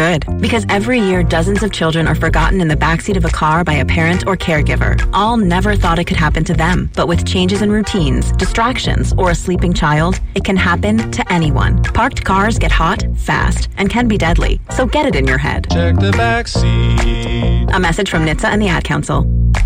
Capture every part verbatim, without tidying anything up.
good. Because every year, dozens of children are forgotten in the backseat of a car by a parent or caregiver. All never thought it could happen to them. But with changes in routines, distractions, or a sleeping child, it can happen to anyone. Parked cars get hot, fast, and can be deadly. So get it in your head. Check the backseat. A message from N H T S A and the Ad Council.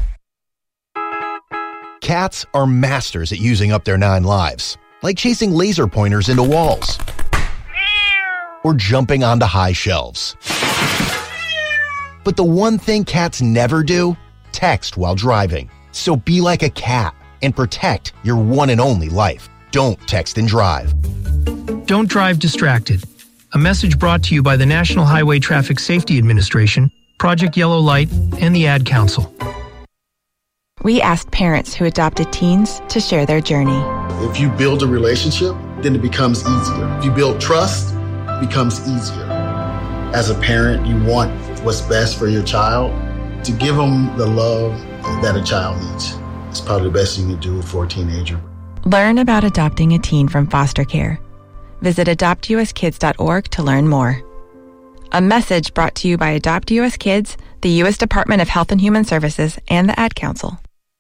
Cats are masters at using up their nine lives, like chasing laser pointers into walls or jumping onto high shelves. But the one thing cats never do, text while driving. So be like a cat and protect your one and only life. Don't text and drive. Don't drive distracted. A message brought to you by the National Highway Traffic Safety Administration, Project Yellow Light, and the Ad Council. We asked parents who adopted teens to share their journey. If you build a relationship, then it becomes easier. If you build trust, it becomes easier. As a parent, you want what's best for your child. To give them the love that a child needs. It's probably the best you can do for a teenager. Learn about adopting a teen from foster care. Visit adopt u s kids dot org to learn more. A message brought to you by Adopt U S Kids, the U S Department of Health and Human Services, and the Ad Council.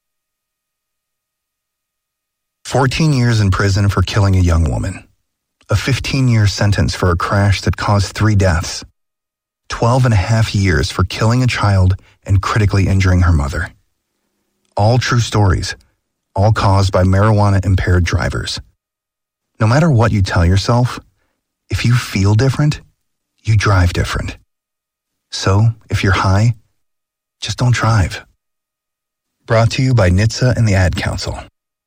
fourteen years in prison for killing a young woman. A fifteen-year sentence for a crash that caused three deaths. twelve and a half years for killing a child and critically injuring her mother. All true stories, all caused by marijuana-impaired drivers. No matter what you tell yourself, if you feel different, you drive different. So, if you're high, just don't drive. Brought to you by N H T S A and the Ad Council.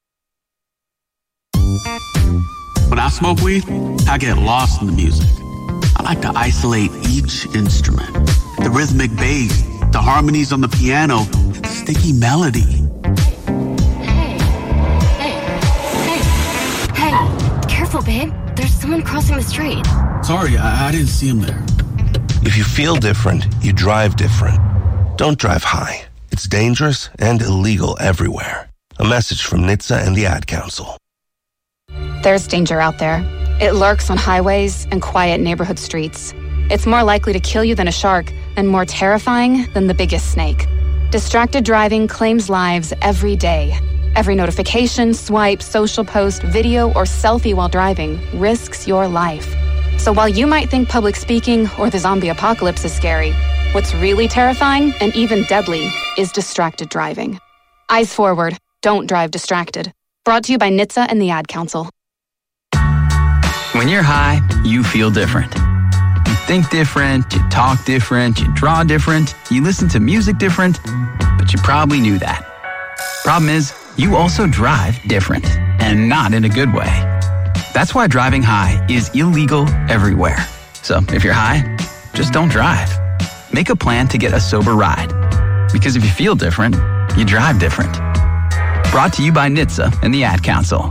When I smoke weed, I get lost in the music. I like to isolate each instrument. The rhythmic bass, the harmonies on the piano, the sticky melody. Hey, hey, hey, hey, careful, babe. There's someone crossing the street. Sorry, I, I didn't see him there. If you feel different, you drive different. Don't drive high. It's dangerous and illegal everywhere. A message from N H T S A and the Ad Council. There's danger out there. It lurks on highways and quiet neighborhood streets. It's more likely to kill you than a shark and more terrifying than the biggest snake. Distracted driving claims lives every day. Every notification, swipe, social post, video, or selfie while driving risks your life. So while you might think public speaking or the zombie apocalypse is scary, what's really terrifying and even deadly is distracted driving. Eyes forward. Don't drive distracted. Brought to you by N H T S A and the Ad Council. When you're high, you feel different. You think different, you talk different, you draw different, you listen to music different, but you probably knew that. Problem is, you also drive different, and not in a good way. That's why driving high is illegal everywhere. So if you're high, just don't drive. Make a plan to get a sober ride. Because if you feel different, you drive different. Brought to you by N H T S A and the Ad Council.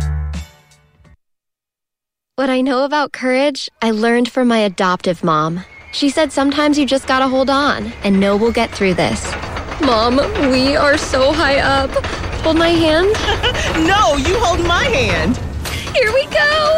What I know about courage, I learned from my adoptive mom. She said sometimes you just gotta hold on and know we'll get through this. Mom, we are so high up. Hold my hand. No, you hold my hand. Here we go.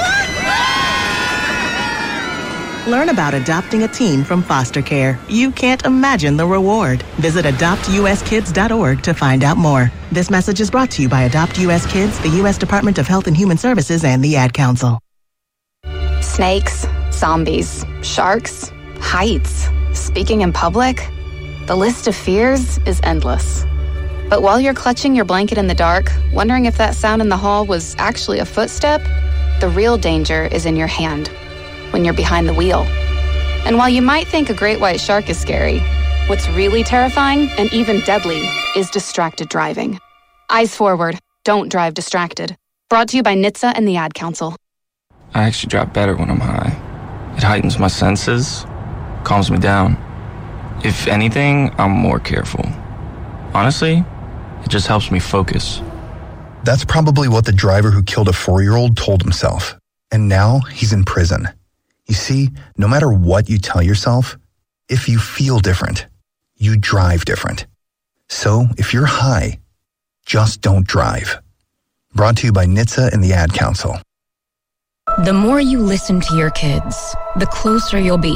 Learn about adopting a teen from foster care. You can't imagine the reward. Visit adopt u s kids dot org to find out more. This message is brought to you by Adopt U S Kids, the U S Department of Health and Human Services, and the Ad Council. Snakes, zombies, sharks, heights, speaking in public. The list of fears is endless. But while you're clutching your blanket in the dark, wondering if that sound in the hall was actually a footstep, the real danger is in your hand, when you're behind the wheel. And while you might think a great white shark is scary, what's really terrifying and even deadly is distracted driving. Eyes forward. Don't drive distracted. Brought to you by N H T S A and the Ad Council. I actually drive better when I'm high. It heightens my senses, calms me down. If anything, I'm more careful. Honestly, it just helps me focus. That's probably what the driver who killed a four-year-old told himself. And now he's in prison. You see, no matter what you tell yourself, if you feel different, you drive different. So if you're high, just don't drive. Brought to you by N H T S A and the Ad Council. The more you listen to your kids, the closer you'll be.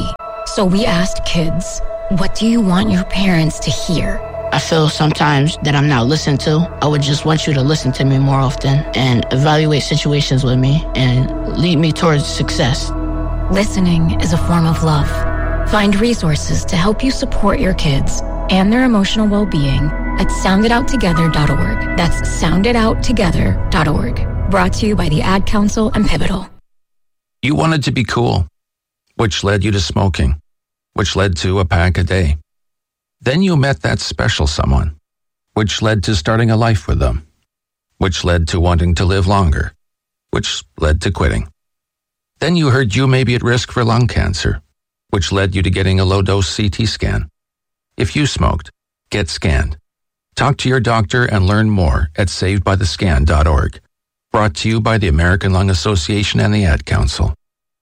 So we asked kids, what do you want your parents to hear? I feel sometimes that I'm not listened to. I would just want you to listen to me more often and evaluate situations with me and lead me towards success. Listening is a form of love. Find resources to help you support your kids and their emotional well-being at sound it out together dot org. That's sound it out together dot org. Brought to you by the Ad Council and Pivotal. You wanted to be cool, which led you to smoking, which led to a pack a day. Then you met that special someone, which led to starting a life with them, which led to wanting to live longer, which led to quitting. Then you heard you may be at risk for lung cancer, which led you to getting a low-dose C T scan. If you smoked, get scanned. Talk to your doctor and learn more at saved by the scan dot org. Brought to you by the American Lung Association and the Ad Council.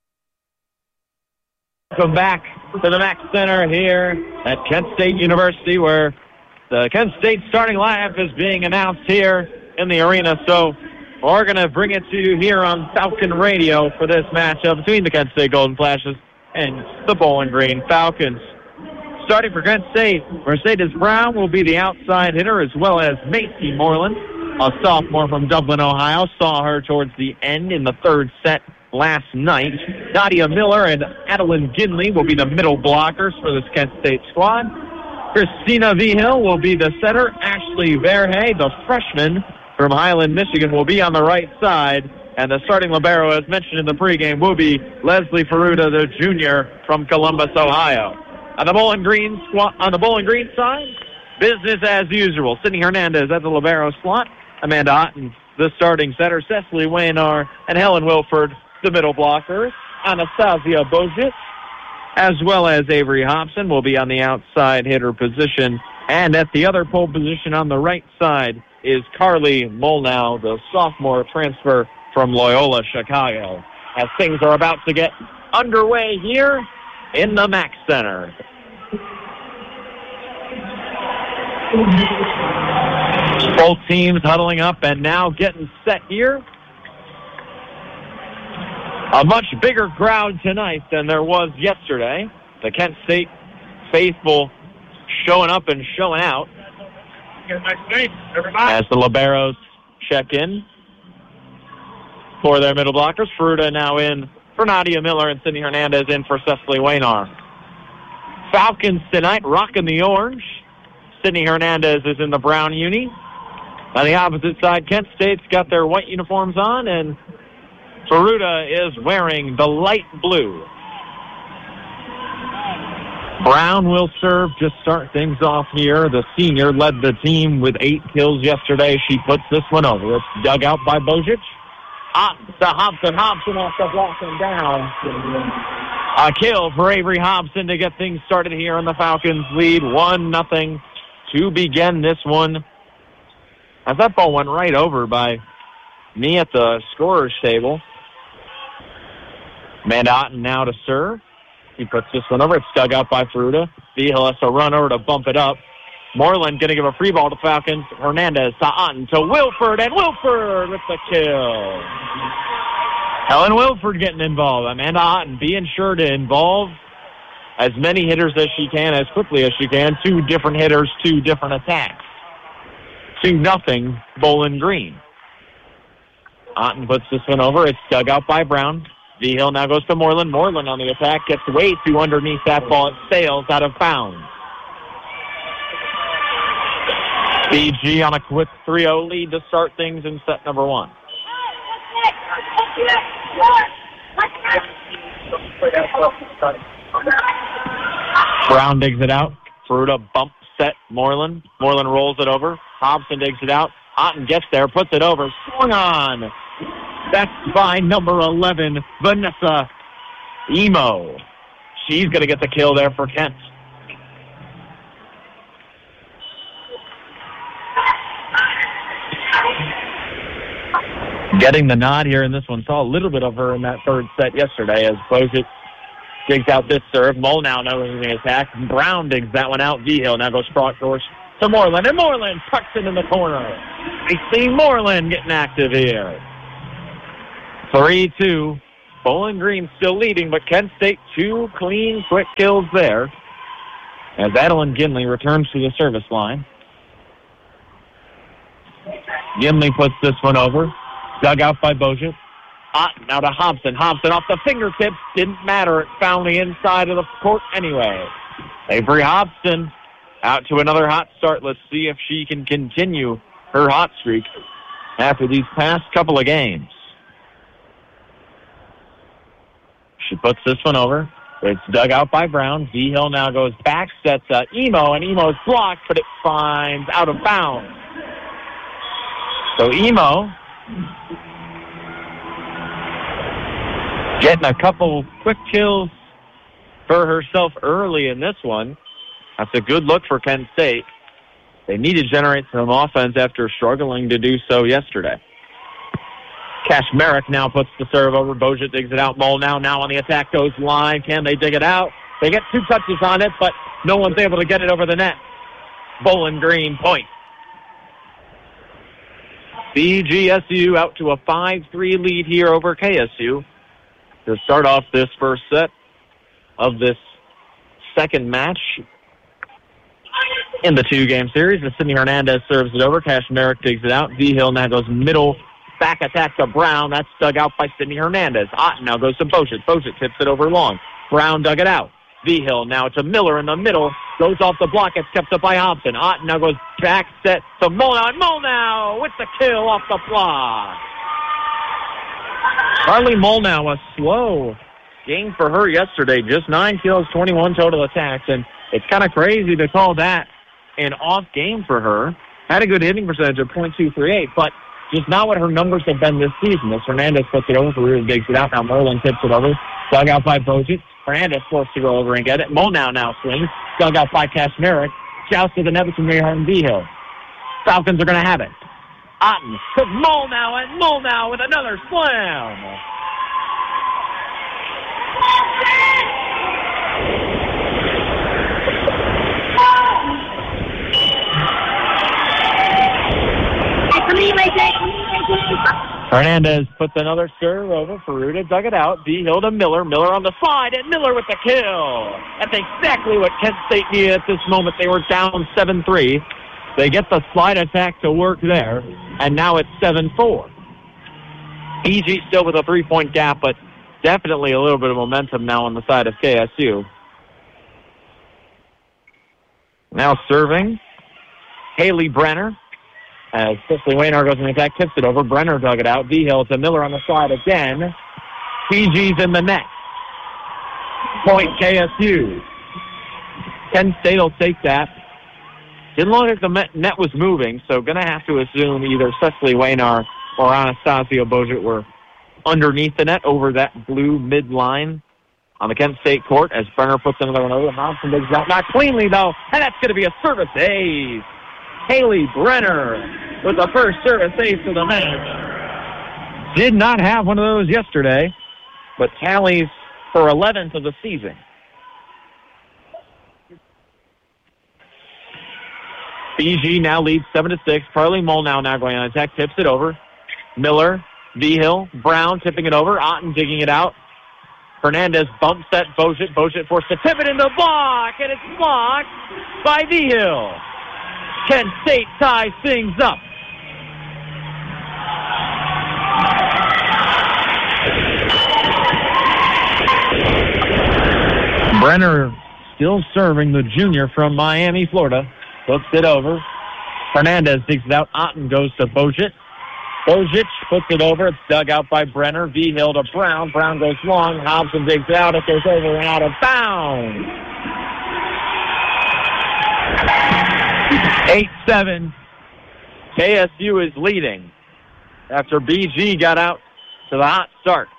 Welcome back to the Mack Center here at Kent State University, where the Kent State starting lineup is being announced here in the arena. So we're going to bring it to you here on Falcon Radio for this matchup between the Kent State Golden Flashes and the Bowling Green Falcons. Starting for Kent State, Mercedes Brown will be the outside hitter, as well as Macy Moreland, a sophomore from Dublin, Ohio. Saw her towards the end in the third set last night. Nadia Miller and Adeline Ginley will be the middle blockers for this Kent State squad. Christina Vigil will be the setter. Ashley Verhey, the freshman from Highland, Michigan, will be on the right side. And the starting libero, as mentioned in the pregame, will be Leslie Ferruta, the junior from Columbus, Ohio. On the Bowling Green squad, on the Bowling Green side, business as usual. Sydney Hernandez at the libero slot. Amanda Otten, the starting setter. Cecily Waynar and Helen Wilford, the middle blockers. Anastasia Bojic, as well as Avery Hobson, will be on the outside hitter position. And at the other pole position on the right side is Carly Molnow, the sophomore transfer from Loyola Chicago. As things are about to get underway here in the Mack Center. Both teams huddling up and now getting set here. A much bigger crowd tonight than there was yesterday. The Kent State faithful showing up and showing out. As the liberos check in for their middle blockers. Ferruta now in for Nadia Miller and Sydney Hernandez in for Cecily Waynar. Falcons tonight rocking the orange. Sydney Hernandez is in the brown uni. On the opposite side, Kent State's got their white uniforms on, and Ferruta is wearing the light blue. Brown will serve, just start things off here. The senior led the team with eight kills yesterday. She puts this one over. It's dug out by Bojic. Up to Hobson. Hobson off the block and down. A kill for Avery Hobson to get things started here on the Falcons lead. One nothing to begin this one. As that ball went right over by me at the scorer's table. Amanda Otten now to serve. He puts this one over. It's dug out by Ferruta. Vigil has to run over to bump it up. Moreland going to give a free ball to Falcons. Hernandez to Otten to Wilford, and Wilford with the kill. Helen Wilford getting involved. Amanda Otten being sure to involve as many hitters as she can, as quickly as she can. Two different hitters, two different attacks. Two nothing, Bowling Green. Otten puts this one over. It's dug out by Brown. Vigil now goes to Moreland. Moreland on the attack, gets way too underneath that ball. It sails out of bounds. B G on a quick three oh lead to start things in set number one. Brown digs it out. Ferruta bump set Moreland. Moreland rolls it over. Hobson digs it out. Otten gets there, puts it over. Swung on. That's by number eleven, Vanessa Emo. She's going to get the kill there for Kent. Getting the nod here in this one. Saw a little bit of her in that third set yesterday as Bojic digs out this serve. Molnow knowing the attack. Brown digs that one out. Vigil now goes front course to Moreland. And Moreland tucks it in the corner. I see Moreland getting active here. three two, Bowling Green still leading, but Kent State two clean, quick kills there. As Adeline Ginley returns to the service line. Ginley puts this one over. Dug out by Bogut. Otten now to Hobson. Hobson off the fingertips. Didn't matter. It found the inside of the court anyway. Avery Hobson out to another hot start. Let's see if she can continue her hot streak after these past couple of games. She puts this one over. It's dug out by Brown. V-Hill now goes back, sets uh, Emo, and Emo's blocked, but it finds out of bounds. So Emo getting a couple quick kills for herself early in this one. That's a good look for Kent State. They need to generate some offense after struggling to do so yesterday. Cash Merrick now puts the serve over. Bogut digs it out. Molnau now on the attack goes line. Can they dig it out? They get two touches on it, but no one's able to get it over the net. Bowling Green point. B G S U out to a five three lead here over K S U to start off this first set of this second match in the two-game series. And Sydney Hernandez serves it over. Cash Merrick digs it out. V-Hill now goes middle. Back attack to Brown. That's dug out by Sydney Hernandez. Otten now goes to Bogut. Bogut tips it over long. Brown dug it out. V-Hill now to Miller in the middle. Goes off the block. It's kept up by Hobson. Otten now goes back set to Molnau. And Molnau with the kill off the block. Carly Molnau, a slow game for her yesterday. Just nine kills, twenty-one total attacks. And it's kind of crazy to call that an off game for her. Had a good hitting percentage of point two three eight, but just not what her numbers have been this season. As Hernandez puts it over, Ferreira digs it out. Now Merlin tips it over. Dug out by Bogut. Hernandez forced to go over and get it. Molnau now swings. Dug out by Cash Merrick. Shouts to the net between Mayheart and V-Hill. Falcons are going to have it. Otten to Molnau, and Molnau with another slam. Hernandez puts another serve over. Ferreira dug it out. V-Hill to Miller. Miller on the side, and Miller with the kill. That's exactly what Kent State needed at this moment. They were down seven three. They get the slide attack to work there, and now it's seven four. E G still with a three-point gap, but definitely a little bit of momentum now on the side of K S U. Now serving, Haley Brenner. As Cicely Waynard goes in the attack, tips it over. Brenner dug it out. V-Hill to Miller on the side again. P G's in the net. Point K S U. Kent State will take that. Didn't look like the net was moving, so going to have to assume either Cicely Waynard or Anastasia Bogut were underneath the net over that blue midline on the Kent State court as Brenner puts another one over. Hobson digs out. Not cleanly, though, and that's going to be a service ace. Haley Brenner with the first service ace of the match. Did not have one of those yesterday, but tallies for eleventh of the season. B G now leads seven to six. Carly Molnau now going on attack, tips it over. Miller, V-Hill, Brown tipping it over. Otten digging it out. Hernandez bumps that Bogut. Bogut forced to tip it in the block, and it's blocked by V-Hill. Kent State ties things up. Brenner still serving, the junior from Miami, Florida. Flips it over. Hernandez digs it out. Otten goes to Bogut. Bogut puts it over. It's dug out by Brenner. V-Hill to Brown. Brown goes long. Hobson digs it out. It goes over and out of bounds. eight seven. K S U is leading after B G got out to the hot start.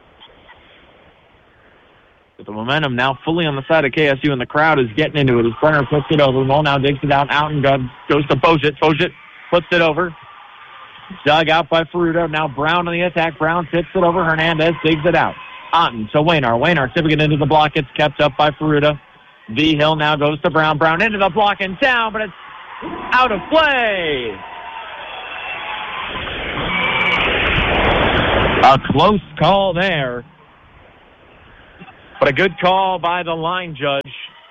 With the momentum now fully on the side of K S U, and the crowd is getting into it as Brenner puts it over. Molnau digs it out. Out and goes to Bogut. Bogut puts it over. Dug out by Ferruta. Now Brown on the attack. Brown tips it over. Hernandez digs it out. Otten to Waynard. Waynard tipping it into the block. It's kept up by Ferruta. V-Hill now goes to Brown. Brown into the block and down, but it's out of play. A close call there But a good call by the line judge.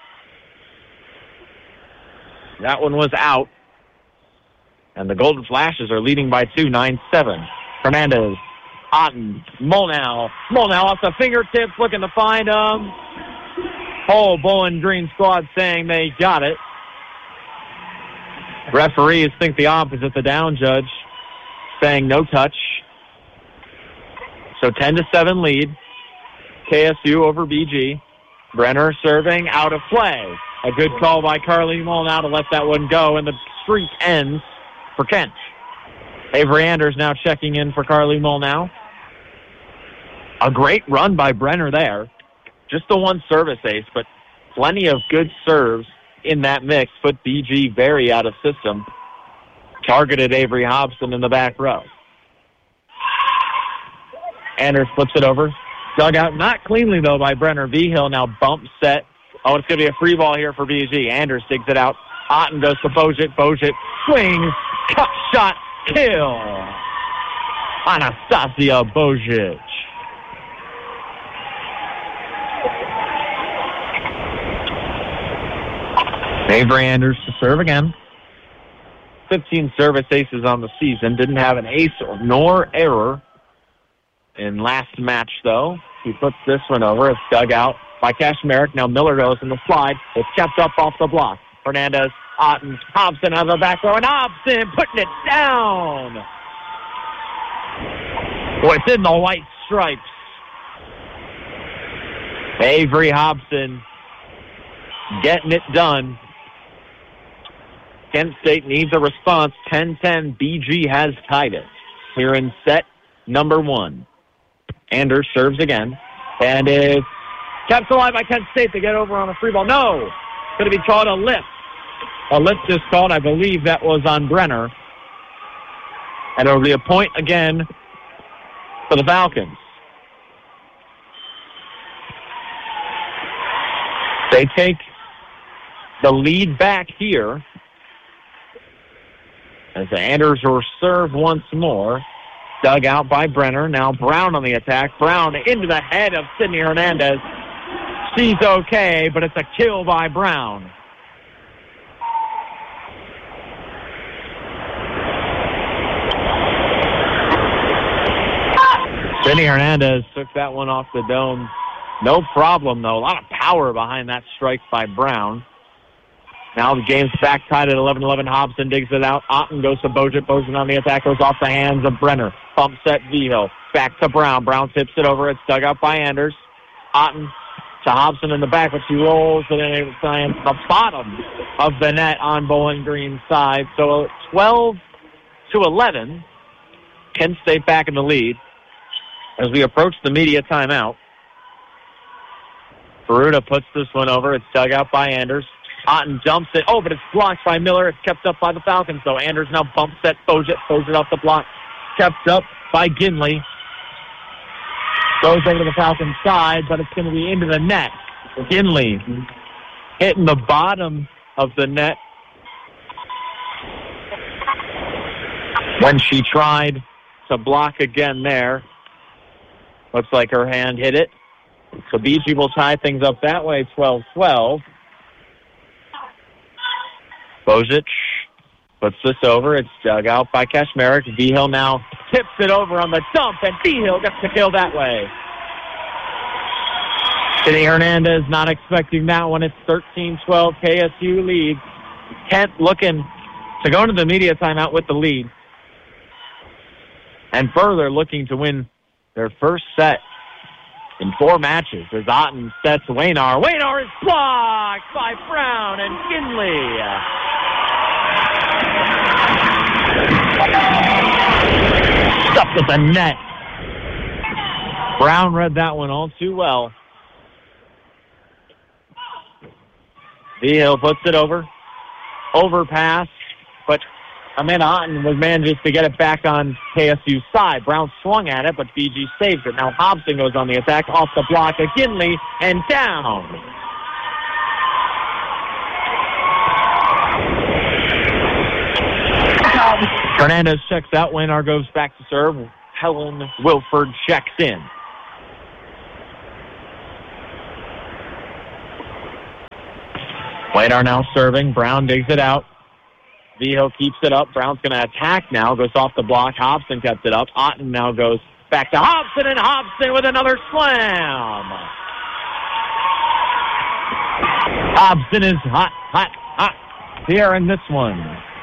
That one was out. And the Golden Flashes are leading by two, nine seven. Hernandez, Otten, Molnau. Molnau off the fingertips, looking to find him. Whole Bowling Green squad saying they got it. Referees think the opposite, the down judge saying no touch. So ten to seven lead. K S U over B G. Brenner serving out of play. A good call by Carly Molnau to let that one go, and the streak ends for Kent. Avery Anders now checking in for Carly Molnau. A great run by Brenner there. Just the one service ace, but plenty of good serves in that mix. Put B G very out of system. Targeted Avery Hobson in the back row. Anders flips it over. Dug out, not cleanly, though, by Brenner. Vigil now bump set. Oh, it's going to be a free ball here for B G. Anders digs it out. Otten goes to Bojic. Bojic swings. Cut shot. Kill. Anastasia Bojic. Avery Anders to serve again. fifteen service aces on the season. Didn't have an ace nor error in last match, though. He puts this one over. It's dug out by Kashmarek. Now Miller goes in the slide. It's kept up off the block. Hernandez, Otten, Hobson out of the back row, and Hobson putting it down. Within the white stripes. Avery Hobson getting it done. Kent State needs a response. ten ten, B G has tied it here in set number one. Anders serves again, and it's kept alive by Kent State to get over on a free ball. No, going to be called a lift. A lift is called. I believe that was on Brenner. And it'll be a point again for the Falcons. They take the lead back here as Anders will serve once more. Dug out by Brenner. Now Brown on the attack. Brown into the head of Sidney Hernandez. She's okay, but it's a kill by Brown. Sidney Hernandez took that one off the dome. No problem, though. A lot of power behind that strike by Brown. Now the game's back tied at eleven eleven. Hobson digs it out. Otten goes to Bojic. Bojic on the attack goes off the hands of Brenner. Bump set Vigil. Back to Brown. Brown tips it over. It's dug out by Anders. Otten to Hobson in the back, but she rolls it in the bottom of the net on Bowling Green's side. So twelve to eleven. Kent State back in the lead as we approach the media timeout. Baruta puts this one over. It's dug out by Anders. Otten dumps it. Oh, but it's blocked by Miller. It's kept up by the Falcons, though. Anders now bumps that Bojic. Throws it off the block. Kept up by Ginley. Goes over to the Falcons' side, but it's going to be into the net. Ginley hitting the bottom of the net when she tried to block again there. Looks like her hand hit it. So B G will tie things up that way, twelve twelve. Bojic puts this over. It's dug out by Kashmarek. Vigil now tips it over on the dump, and Vigil gets the kill that way. Sidney Hernandez not expecting that one. It's thirteen twelve K S U lead. Kent looking to go into the media timeout with the lead. And further looking to win their first set in four matches as Otten sets Waynar. Waynar is blocked by Brown and Ginley. Stuffed at the net. Brown read that one all too well. Vigil puts it over. Overpass, but Amanda Otten was manages to get it back on K S U's side. Brown swung at it, but B G saves it. Now Hobson goes on the attack, off the block of Ginley, and down. Hernandez checks out. Waynar goes back to serve. Helen Wilford checks in. Ladar now serving. Brown digs it out. Vigil keeps it up. Brown's going to attack now. Goes off the block. Hobson kept it up. Otten now goes back to Hobson, and Hobson with another slam. Hobson is hot, hot, hot here in this one.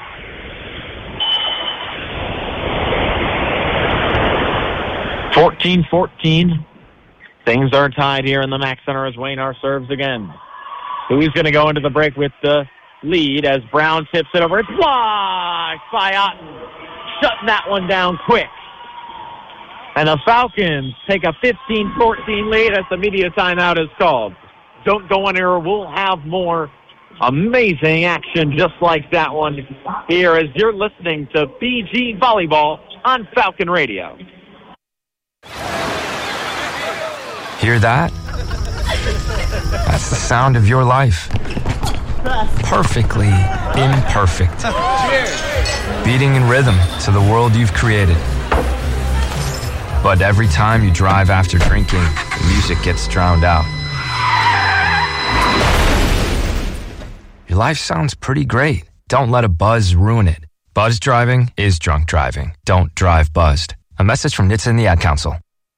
fourteen fourteen. Things are tied here in the Mack Center as Waynor serves again. Who's going to go into the break with the lead as Brown tips it over? It's blocked by Otten. Shutting that one down quick. And the Falcons take a fifteen fourteen lead as the media timeout is called. Don't go anywhere. We'll have more amazing action just like that one here as you're listening to B G Volleyball on Falcon Radio. Hear that? That's the sound of your life. Perfectly imperfect. Beating in rhythm to the world you've created. But every time you drive after drinking, the music gets drowned out. Your life sounds pretty great. Don't let a buzz ruin it. Buzz driving is drunk driving. Don't drive buzzed. A message from N H T S A and the Ad Council.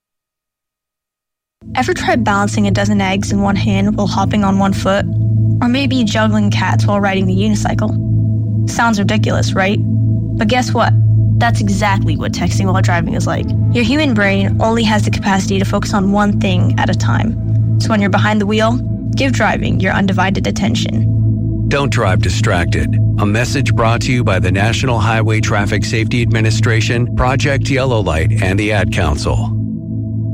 Ever tried balancing a dozen eggs in one hand while hopping on one foot? Or maybe juggling cats while riding the unicycle? Sounds ridiculous, right? But guess what? That's exactly what texting while driving is like. Your human brain only has the capacity to focus on one thing at a time. So when you're behind the wheel, give driving your undivided attention. Don't drive distracted. A message brought to you by the National Highway Traffic Safety Administration, Project Yellow Light, and the Ad Council.